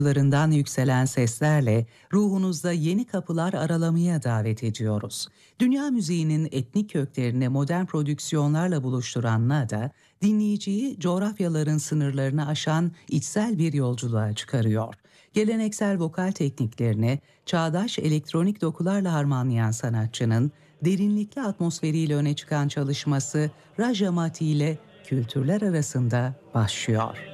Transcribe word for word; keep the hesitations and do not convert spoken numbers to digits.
larından yükselen seslerle ruhunuzda yeni kapılar aralamaya davet ediyoruz. Dünya müziğinin etnik köklerini modern prodüksiyonlarla buluşturan Nada, dinleyiciyi coğrafyaların sınırlarını aşan içsel bir yolculuğa çıkarıyor. Geleneksel vokal tekniklerini çağdaş elektronik dokularla harmanlayan sanatçının derinlikli atmosferiyle öne çıkan çalışması Rajamati ile kültürler arasında başlıyor.